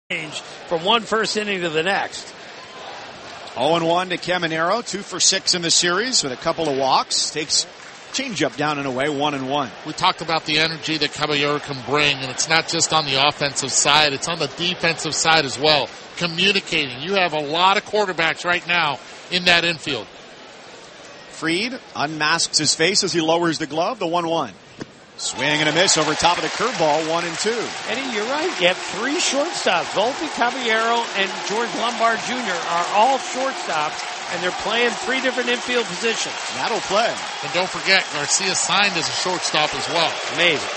from one first inning to the next. 0-1 to Caminero, 2 for 6 in the series with a couple of walks. Takes changeup down and away, 1-1. We talked about the energy that Caballero can bring, and it's not just on the offensive side, it's on the defensive side as well. Communicating. You have a lot of quarterbacks right now in that infield. Fried unmasks his face as he lowers the glove, the 1-1. Swing and a miss over top of the curveball, 1-2. Eddie, you're right. You have 3 shortstops. Volpe, Caballero, and George Lombard Jr. are all shortstops, and they're playing 3 different infield positions. That'll play. And don't forget, Garcia signed as a shortstop as well. Amazing.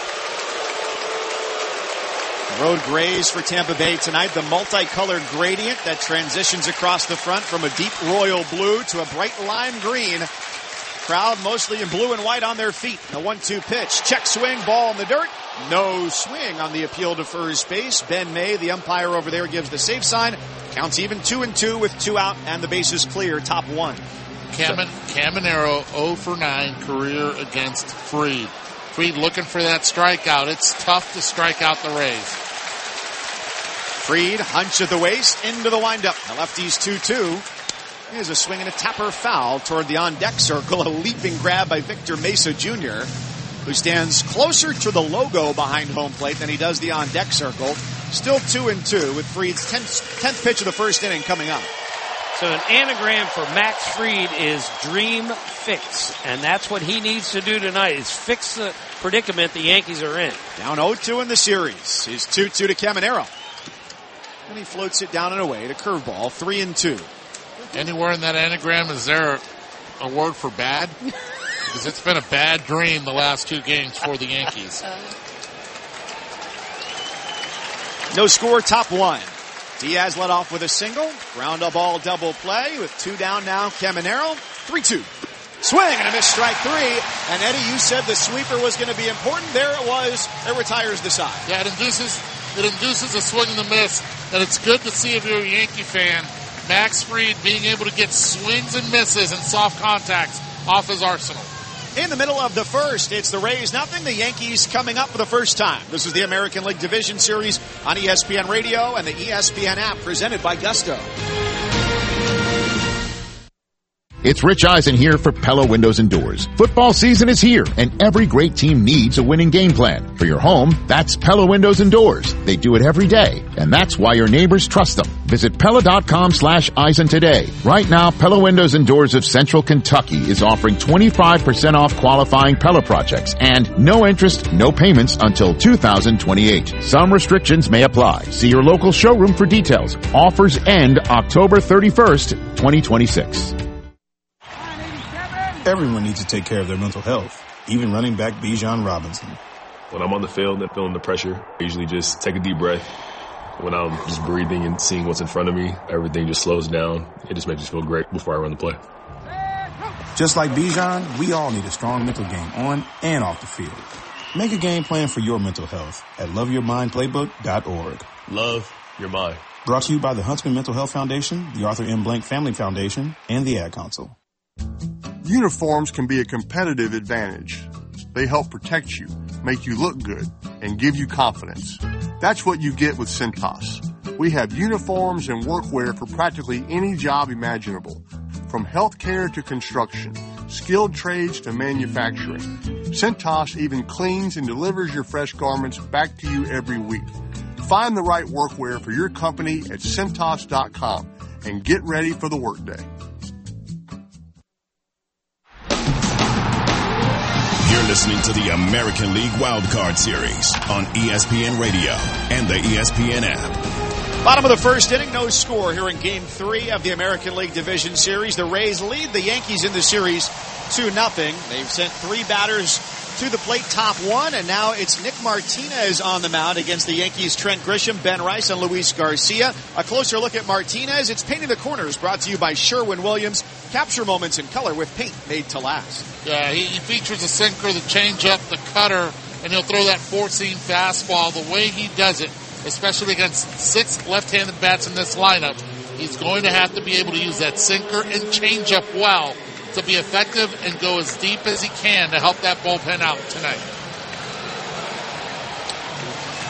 Road grays for Tampa Bay tonight. The multicolored gradient that transitions across the front from a deep royal blue to a bright lime green. Crowd mostly in blue and white on their feet. The 1-2 pitch. Check swing, ball in the dirt. No swing on the appeal to first base. Ben May, the umpire over there, gives the safe sign. Counts even 2-2 with 2 out and the bases clear. Top 1. Caminero 0 for 9 career against Fried. Fried looking for that strikeout. It's tough to strike out the Rays. Fried, hunch at the waist, into the windup. The lefty's 2-2. Here's a swing and a tapper foul toward the on-deck circle. A leaping grab by Victor Mesa Jr., who stands closer to the logo behind home plate than he does the on-deck circle. Still 2-2 with Fried's 10th pitch of the first inning coming up. So an anagram for Max Fried is dream fix, and that's what he needs to do tonight, is fix the predicament the Yankees are in. Down 0-2 in the series. His 2-2 to Caminero. And he floats it down and away. The curveball, 3-2. Anywhere in that anagram, is there a word for bad? Because it's been a bad dream the last 2 games for the Yankees. No score, top 1. Diaz led off with a single. Ground up ball double play with 2 down now. Caminero, 3-2. Swing and a miss, strike 3. And Eddie, you said the sweeper was going to be important. There it was. It retires the side. Yeah, it induces a swing and a miss. And it's good to see if you're a Yankee fan, Max Fried being able to get swings and misses and soft contacts off his arsenal. In the middle of the first, it's the Rays nothing, the Yankees coming up for the first time. This is the American League Division Series on ESPN Radio and the ESPN app, presented by Gusto. It's Rich Eisen here for Pella Windows and Doors. Football season is here, and every great team needs a winning game plan. For your home, that's Pella Windows and Doors. They do it every day, and that's why your neighbors trust them. Visit Pella.com/Eisen today. Right now, Pella Windows and Doors of Central Kentucky is offering 25% off qualifying Pella projects and no interest, no payments until 2028. Some restrictions may apply. See your local showroom for details. Offers end October 31st, 2026. Everyone needs to take care of their mental health, even running back Bijan Robinson. When I'm on the field and feeling the pressure, I usually just take a deep breath. When I'm just breathing and seeing what's in front of me, everything just slows down. It just makes me feel great before I run the play. Just like Bijan, we all need a strong mental game on and off the field. Make a game plan for your mental health at loveyourmindplaybook.org. Love your mind. Brought to you by the Huntsman Mental Health Foundation, the Arthur M. Blank Family Foundation, and the Ad Council. Uniforms can be a competitive advantage. They help protect you, make you look good, and give you confidence. That's what you get with Cintas. We have uniforms and workwear for practically any job imaginable, from healthcare to construction, skilled trades to manufacturing. Cintas even cleans and delivers your fresh garments back to you every week. Find the right workwear for your company at Cintas.com and get ready for the workday. You're listening to the American League Wildcard Series on ESPN Radio and the ESPN app. Bottom of the first inning, no score here in Game 3 of the American League Division Series. The Rays lead the Yankees in the series 2-0. They've sent 3 batters to the plate, top 1, and now it's Nick Martinez on the mound against the Yankees. Trent Grisham, Ben Rice, and Luis Garcia. A closer look at Martinez. It's Painting the Corners, brought to you by Sherwin-Williams. Capture moments in color with paint made to last. Yeah, he features the sinker, the changeup, the cutter, and he'll throw that 4-seam fastball. The way he does it, especially against 6 left-handed bats in this lineup, he's going to have to be able to use that sinker and changeup well to be effective and go as deep as he can to help that bullpen out tonight.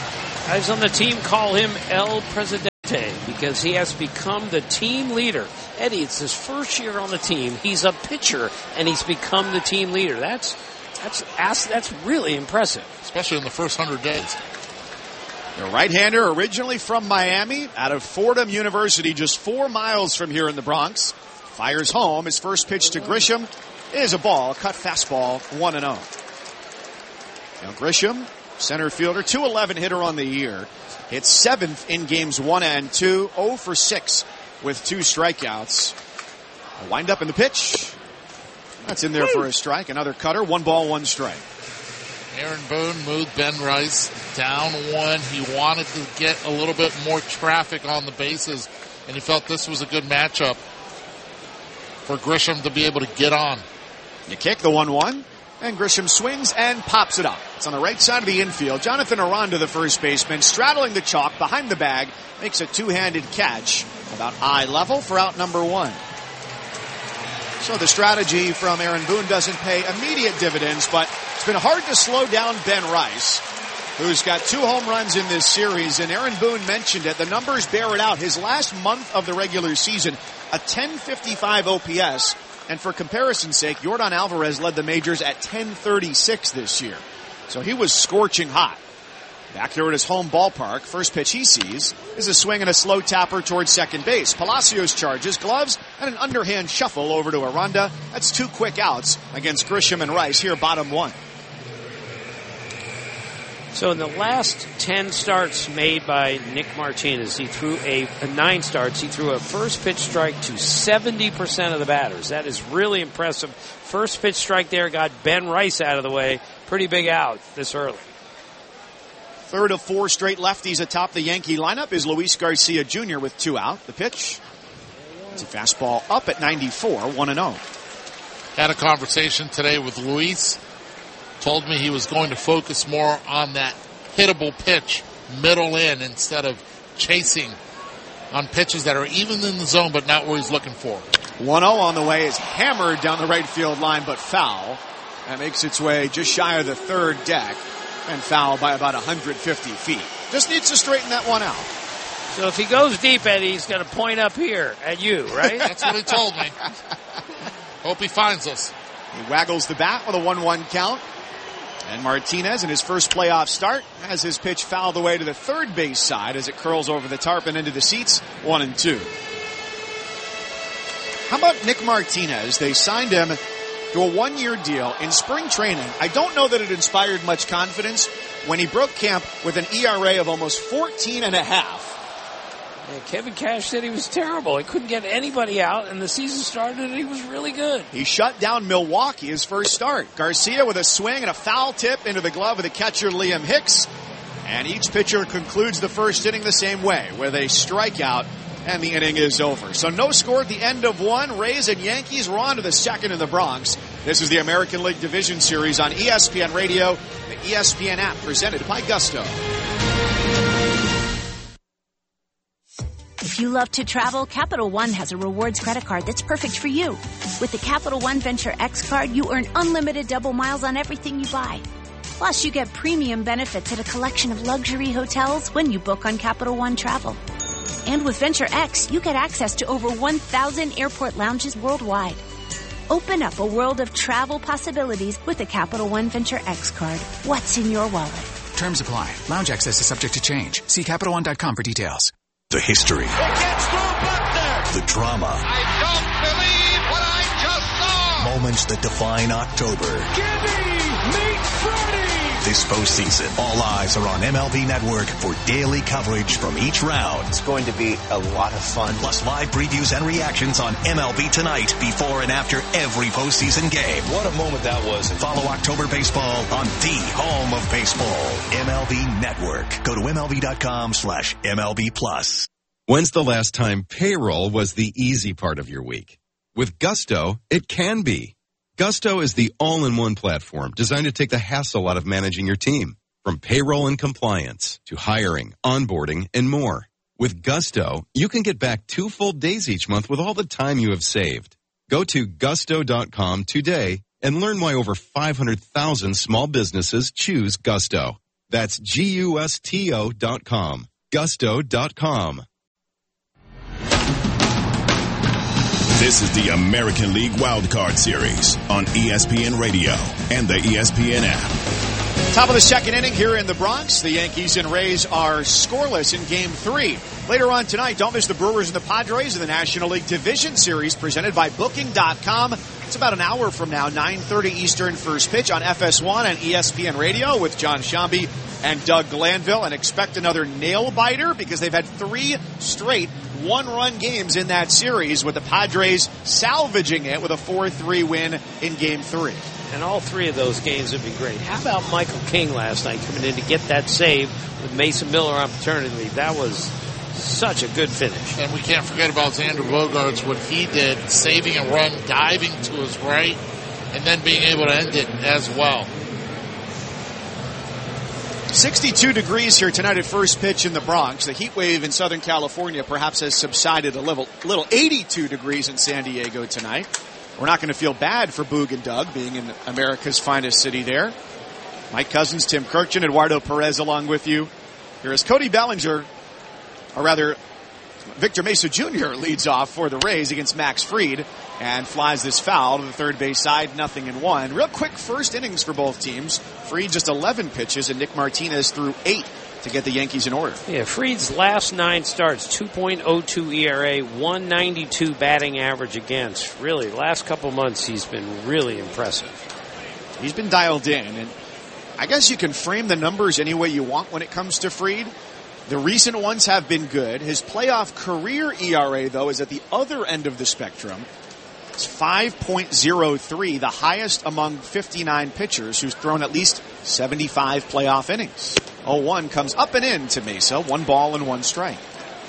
Guys on the team call him El Presidente because he has become the team leader. Eddie, it's his first year on the team. He's a pitcher, and he's become the team leader. That's really impressive. Especially in the first 100 days. The right-hander, originally from Miami, out of Fordham University, just 4 miles from here in the Bronx. Fires home. His first pitch to Grisham is a ball, a cut fastball, 1-0. Now Grisham, center fielder, .211 hitter on the year. Hits 7th in games 1 and 2, 0 for 6 with 2 strikeouts. A wind up in the pitch. That's in there for a strike. Another cutter, 1 ball, 1 strike. Aaron Boone moved Ben Rice down 1. He wanted to get a little bit more traffic on the bases, and he felt this was a good matchup for Grisham to be able to get on. You kick the 1-1. And Grisham swings and pops it up. It's on the right side of the infield. Jonathan Aranda, the first baseman, straddling the chalk behind the bag, makes a two-handed catch about eye level for out number 1. So the strategy from Aaron Boone doesn't pay immediate dividends, but it's been hard to slow down Ben Rice, who's got 2 home runs in this series. And Aaron Boone mentioned it. The numbers bear it out. His last month of the regular season, a 1055 OPS. And for comparison's sake, Yordan Alvarez led the majors at 1036 this year. So he was scorching hot. Back here at his home ballpark, first pitch he sees is a swing and a slow tapper towards second base. Palacios charges, gloves, and an underhand shuffle over to Aranda. That's 2 quick outs against Grisham and Rice here, bottom 1. So in the last 10 starts made by Nick Martinez, he threw 9 starts. He threw a first pitch strike to 70% of the batters. That is really impressive. First pitch strike there got Ben Rice out of the way. Pretty big out this early. Third of 4 straight lefties atop the Yankee lineup is Luis Garcia Jr. with 2 out. The pitch, it's a fastball up at 94, 1-0. Had a conversation today with Luis. Told me he was going to focus more on that hittable pitch, middle in, instead of chasing on pitches that are even in the zone but not where he's looking for. 1-0 on the way is hammered down the right field line, but foul. That makes its way just shy of the third deck and foul by about 150 feet. Just needs to straighten that one out. So if he goes deep, Eddie, he's going to point up here at you, right? That's what he told me. Hope he finds us. He waggles the bat with a 1-1 count. And Martinez, in his first playoff start, has his pitch fouled away to the third base side as it curls over the tarp and into the seats, 1-2. How about Nick Martinez? They signed him to a 1-year deal in spring training. I don't know that it inspired much confidence when he broke camp with an ERA of almost 14.5. Yeah, Kevin Cash said he was terrible. He couldn't get anybody out, and the season started, and he was really good. He shut down Milwaukee his first start. Garcia with a swing and a foul tip into the glove of the catcher Liam Hicks. And each pitcher concludes the first inning the same way, with a strikeout, and the inning is over. So no score at the end of 1. Rays and Yankees were on to the second in the Bronx. This is the American League Division Series on ESPN Radio, the ESPN app, presented by Gusto. If you love to travel, Capital One has a rewards credit card that's perfect for you. With the Capital One Venture X card, you earn unlimited double miles on everything you buy. Plus, you get premium benefits at a collection of luxury hotels when you book on Capital One Travel. And with Venture X, you get access to over 1,000 airport lounges worldwide. Open up a world of travel possibilities with the Capital One Venture X card. What's in your wallet? Terms apply. Lounge access is subject to change. See CapitalOne.com for details. The history. It gets through Buckner. The drama. I don't believe what I just saw. Moments that define October. Meet Freddie. This postseason, all eyes are on MLB Network for daily coverage from each round. It's going to be a lot of fun. Plus live previews and reactions on MLB Tonight before and after every postseason game. What a moment that was. Follow October Baseball on the home of baseball, MLB Network. Go to MLB.com/MLB+. When's the last time payroll was the easy part of your week? With Gusto, it can be. Gusto is the all-in-one platform designed to take the hassle out of managing your team. From payroll and compliance to hiring, onboarding, and more. With Gusto, you can get back 2 full days each month with all the time you have saved. Go to gusto.com today and learn why over 500,000 small businesses choose Gusto. That's GUSTO.com. Gusto.com. This is the American League Wildcard Series on ESPN Radio and the ESPN app. Top of the second inning here in the Bronx. The Yankees and Rays are scoreless in Game 3. Later on tonight, don't miss the Brewers and the Padres in the National League Division Series presented by Booking.com. It's about an hour from now, 9:30 Eastern, first pitch on FS1 and ESPN Radio with John Shambi and Doug Glanville. And expect another nail-biter because they've had 3 straight one-run games in that series, with the Padres salvaging it with a 4-3 win in Game 3. And all 3 of those games would be great. How about Michael King last night coming in to get that save with Mason Miller on paternity leave? That was such a good finish. And we can't forget about Xander Bogaerts, what he did, saving a run, diving to his right, and then being able to end it as well. 62 degrees here tonight at first pitch in the Bronx. The heat wave in Southern California perhaps has subsided a little. 82 degrees in San Diego tonight. We're not going to feel bad for Boog and Doug being in America's finest city there. Mike Cousins, Tim Kirkjian, Eduardo Perez along with you. Here is Cody Bellinger, or rather Victor Mesa Jr. leads off for the Rays against Max Fried and flies this foul to the third base side, 0-1. Real quick first innings for both teams. Fried just 11 pitches and Nick Martinez threw 8 to get the Yankees in order. Yeah, Fried's last 9 starts, 2.02 ERA, 192 batting average against. Really, last couple months he's been really impressive. He's been dialed in, and I guess you can frame the numbers any way you want when it comes to Fried. The recent ones have been good. His playoff career ERA, though, is at the other end of the spectrum. It's 5.03, the highest among 59 pitchers who's thrown at least 75 playoff innings. 0-1 comes up and in to Mesa, 1 ball and 1 strike.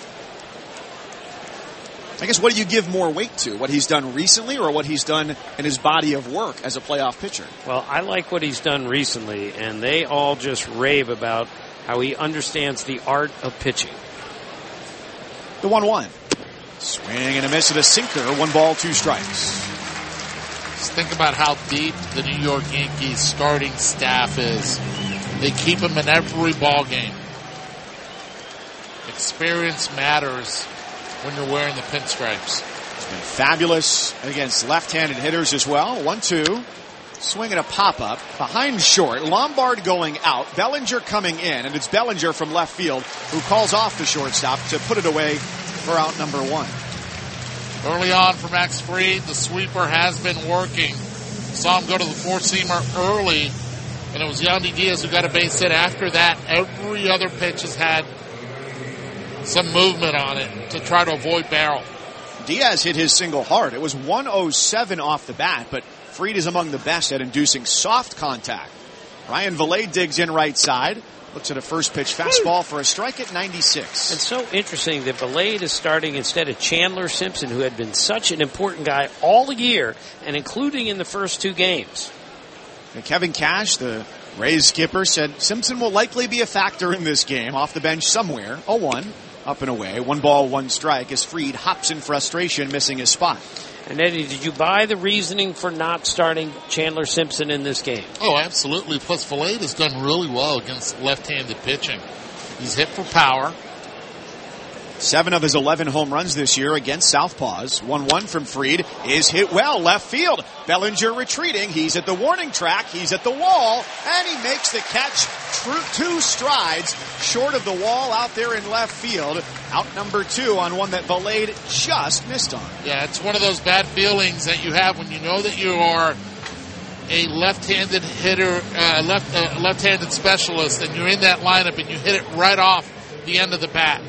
I guess what do you give more weight to? What he's done recently or what he's done in his body of work as a playoff pitcher? Well, I like what he's done recently, and they all just rave about how he understands the art of pitching. The 1-1. Swing and a miss at a sinker. 1 ball, 2 strikes. Just think about how deep the New York Yankees starting staff is. They keep him in every ball game. Experience matters when you're wearing the pinstripes. He's been fabulous against left-handed hitters as well. 1-2. Swing and a pop-up. Behind short. Lombard going out. Bellinger coming in. And it's Bellinger from left field who calls off the shortstop to put it away for out number 1. Early on for Max Fried, the sweeper has been working. Saw him go to the four-seamer early, and it was Yandy Diaz who got a base hit. After that, every other pitch has had some movement on it to try to avoid barrel. Diaz hit his single hard. It was 107 off the bat, but Fried is among the best at inducing soft contact. Ryan Villet digs in right side. Looks at a first pitch fastball for a strike at 96. It's so interesting that Villet is starting instead of Chandler Simpson, who had been such an important guy all year and including in the first 2 games. And Kevin Cash, the Rays skipper, said Simpson will likely be a factor in this game off the bench somewhere. 0-1, up and away. 1 ball, 1 strike as Fried hops in frustration, missing his spot. And Eddie, did you buy the reasoning for not starting Chandler Simpson in this game? Oh, absolutely. Plus, Villet has done really well against left-handed pitching. He's hit for power. 7 of his 11 home runs this year against southpaws. 1-1 from Fried is hit well left field. Bellinger retreating. He's at the warning track. He's at the wall, and he makes the catch. 2 strides short of the wall out there in left field. Out number 2 on one that Villet just missed on. Yeah, it's one of those bad feelings that you have when you know that you are a left-handed hitter, left-handed specialist, and you're in that lineup and you hit it right off the end of the bat.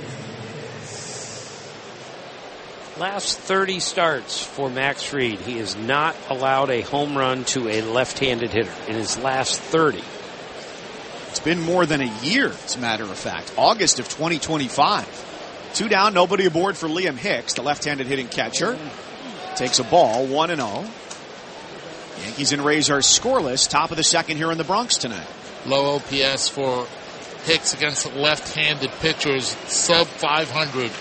Last 30 starts for Max Fried, he has not allowed a home run to a left-handed hitter in his last 30. It's been more than a year, as a matter of fact. August of 2025. 2 down, nobody aboard for Liam Hicks, the left-handed hitting catcher. Takes a ball, 1-0. Yankees and Rays are scoreless, top of the second here in the Bronx tonight. Low OPS for Hicks against left-handed pitchers, sub 500.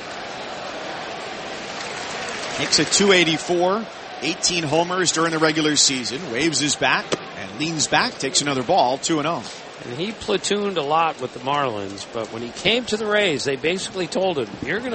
Hicks at 284, 18 homers during the regular season. Waves his bat and leans back, takes another ball, 2-0. And he platooned a lot with the Marlins, but when he came to the Rays, they basically told him, you're going